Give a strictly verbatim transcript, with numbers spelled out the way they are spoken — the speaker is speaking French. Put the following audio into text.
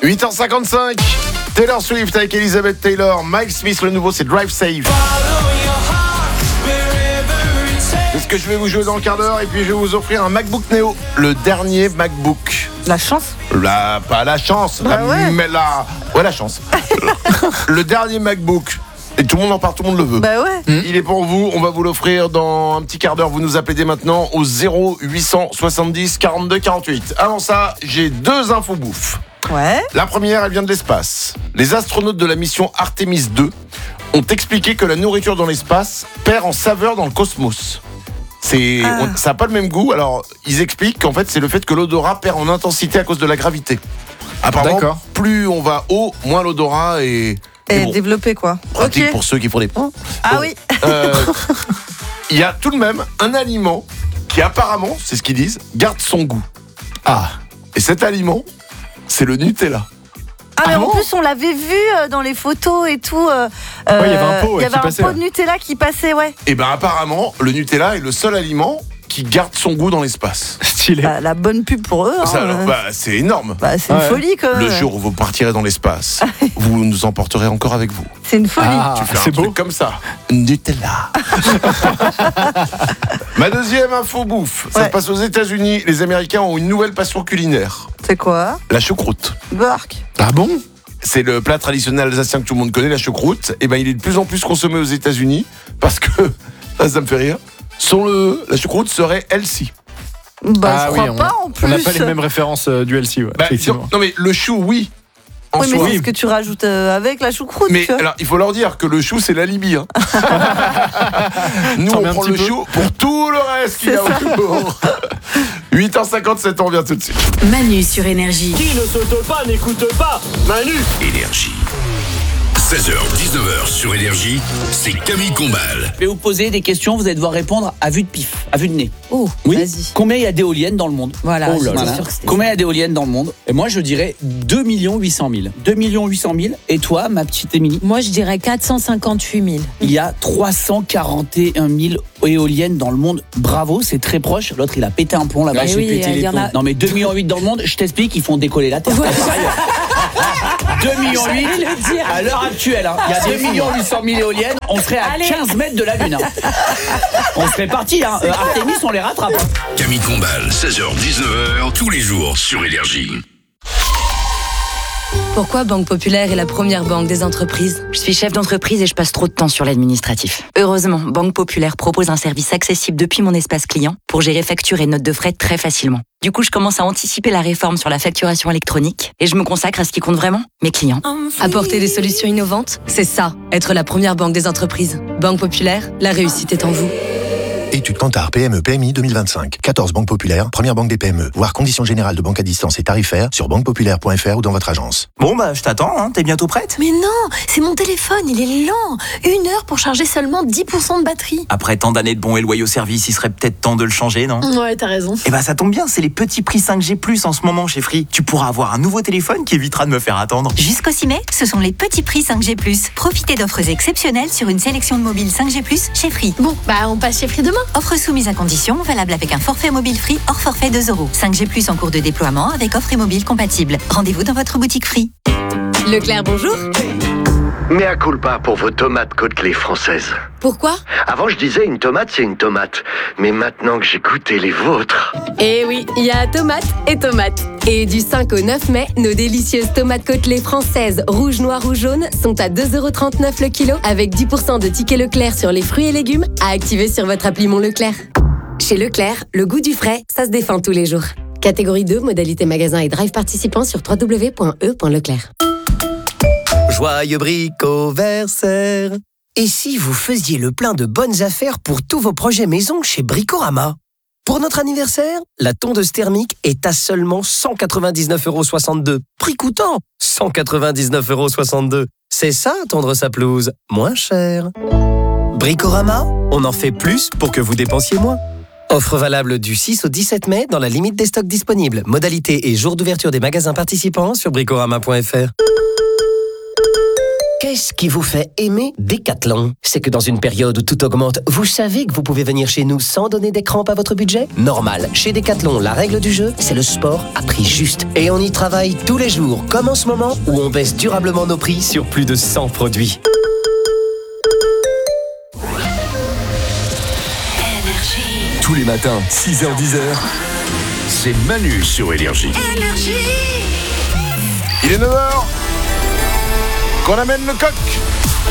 huit heures cinquante-cinq, Taylor Swift avec Elizabeth Taylor. Mike Smith, le nouveau, c'est Drive Safe. C'est ce que je vais vous jouer dans le quart d'heure. Et puis je vais vous offrir un MacBook Neo, le dernier MacBook. La chance La, pas la chance, bah la, ouais. mais la, ouais la chance. Le dernier MacBook. Et tout le monde en parle, tout le monde le veut. Bah ouais. Mmh. Il est pour vous, on va vous l'offrir dans un petit quart d'heure. Vous nous appelez dès maintenant au zéro huit cent soixante-dix quarante-deux quarante-huit. Avant ça, j'ai deux infos bouffes. Ouais. La première, elle vient de l'espace. Les astronautes de la mission Artemis deux ont expliqué que la nourriture dans l'espace perd en saveur dans le cosmos. C'est, ah. on, ça n'a pas le même goût. Alors, ils expliquent qu'en fait, c'est le fait que l'odorat perd en intensité à cause de la gravité. Apparemment, D'accord. plus on va haut, moins l'odorat est... Et bon, développé quoi. Pratique okay. pour ceux qui font des... Ah bon, oui. euh, il y a tout de même un aliment qui apparemment, c'est ce qu'ils disent, garde son goût. Ah. Et cet aliment, c'est le Nutella. Ah mais ah en bon plus on l'avait vu dans les photos et tout. Euh, ouais, il y avait un pot, ouais, il y avait qui un passait, pot là. de Nutella qui passait, ouais. Et ben apparemment, le Nutella est le seul aliment qui garde son goût dans l'espace. Stylé. Bah, la bonne pub pour eux. Hein, Ça, alors, euh... bah, c'est énorme. Bah, c'est ouais. une folie quand même. Le jour où vous partirez dans l'espace, vous nous emporterez encore avec vous. C'est une folie. Ah, tu fais c'est un beau. truc comme ça. Nutella. Ma deuxième info bouffe, ça ouais. se passe aux États-Unis. Les Américains ont une nouvelle passion culinaire. C'est quoi? La choucroute. Bark. Ah bon? C'est le plat traditionnel alsacien que tout le monde connaît, la choucroute. Et ben, il est de plus en plus consommé aux États-Unis parce que ça me fait rire. Sans le, la choucroute serait healthy. Bah, ah je oui, crois on, pas en plus. On n'a pas les mêmes références euh, du L C, ouais, Bah, effectivement. non, mais le chou, oui. En oui, mais soi. c'est ce que tu rajoutes euh, avec la choucroute. Mais tu vois. alors, il faut leur dire que le chou, c'est l'alibi. Hein. Nous, T'en on mets un prend petit le peu. chou pour tout le reste qu'il y a C'est ça. autour. huit heures cinquante-sept, on revient tout de suite. Manu sur Énergie. Qui ne saute pas n'écoute pas Manu. Énergie. seize heures dix-neuf heures sur Énergie, c'est Camille Combal. Je vais vous poser des questions, vous allez devoir répondre à vue de pif, à vue de nez. Oh, Oui. vas-y. Combien il y a d'éoliennes dans le monde? Voilà, Oh là j'étais là. sûre que c'était Combien il y a d'éoliennes dans le monde? Et moi je dirais deux millions huit cent mille. deux millions huit cent mille. Et toi, ma petite Émilie? Moi, je dirais quatre cent cinquante-huit mille. Il y a trois cent quarante et un mille éoliennes dans le monde. Bravo, c'est très proche. L'autre, il a pété un plomb là-bas. Eh J'ai oui, pété il les y en plombs. a- Non mais deux millions huit dans le monde, je t'explique, ils font décoller la Terre. Ouais. Pas pareil. deux millions huit J'allais le dire. à l'heure actuelle. Hein. Il y a deux millions huit cent mille éoliennes, on serait à Allez. quinze mètres de la Lune. Hein. On serait parti. Hein. Euh, Artemis, on les rattrape. Hein. Camille Combal, seize heures dix-neuf heures, tous les jours sur Énergie. Pourquoi Banque Populaire est la première banque des entreprises? Je suis chef d'entreprise et je passe trop de temps sur l'administratif. Heureusement, Banque Populaire propose un service accessible depuis mon espace client pour gérer factures et notes de frais très facilement. Du coup, je commence à anticiper la réforme sur la facturation électronique et je me consacre à ce qui compte vraiment, mes clients. Apporter des solutions innovantes, c'est ça, être la première banque des entreprises. Banque Populaire, la réussite est en vous. Étude Kantar P M E P M I deux mille vingt-cinq. quatorze banques populaires, première banque des P M E. Voir conditions générales de banque à distance et tarifaires sur banque populaire point f r ou dans votre agence. Bon bah je t'attends, hein. T'es bientôt prête? Mais non, c'est mon téléphone, il est lent. Une heure pour charger seulement dix pour cent de batterie. Après tant d'années de bons et loyaux services, il serait peut-être temps de le changer, non? Ouais, t'as raison. Eh bah ça tombe bien, c'est les petits prix cinq G plus en ce moment chez Free. Tu pourras avoir un nouveau téléphone qui évitera de me faire attendre. Jusqu'au six mai, ce sont les petits prix cinq G plus. Profitez d'offres exceptionnelles sur une sélection de mobiles cinq G plus chez Free. Bon, bah on passe chez Free demain. Offre soumise à condition, valable avec un forfait mobile Free hors forfait deux euros. cinq G plus en cours de déploiement avec offre et mobile compatible. Rendez-vous dans votre boutique Free. Leclerc, bonjour. Mea culpa pour vos tomates côtelées françaises. Pourquoi? Avant, je disais une tomate, c'est une tomate. Mais maintenant que j'ai goûté les vôtres... Eh oui, il y a tomate et tomate. Et du cinq au neuf mai, nos délicieuses tomates côtelées françaises rouge, noir ou jaune sont à deux euros trente-neuf le kilo avec dix pour cent de tickets Leclerc sur les fruits et légumes à activer sur votre appli Mon Leclerc. Chez Leclerc, le goût du frais, ça se défend tous les jours. Catégorie deux, modalité magasin et drive participant sur w w w point e point leclerc. Joyeux bricoversaire. Et si vous faisiez le plein de bonnes affaires pour tous vos projets maison chez Bricorama? Pour notre anniversaire, la tondeuse thermique est à seulement cent quatre-vingt-dix-neuf euros soixante-deux. Prix coûtant cent quatre-vingt-dix-neuf euros soixante-deux. C'est ça, tondre sa pelouse, moins cher. Bricorama, on en fait plus pour que vous dépensiez moins. Offre valable du six au dix-sept mai dans la limite des stocks disponibles. Modalité et jour d'ouverture des magasins participants sur bricorama point f r. Qu'est-ce qui vous fait aimer Decathlon? C'est que dans une période où tout augmente, vous savez que vous pouvez venir chez nous sans donner des crampes à votre budget? Normal. Chez Decathlon, la règle du jeu, c'est le sport à prix juste. Et on y travaille tous les jours, comme en ce moment où on baisse durablement nos prix sur plus de cent produits. Tous les matins, six heures dix, c'est Manu sur Énergie. Il est neuf heures qu'on amène le coq.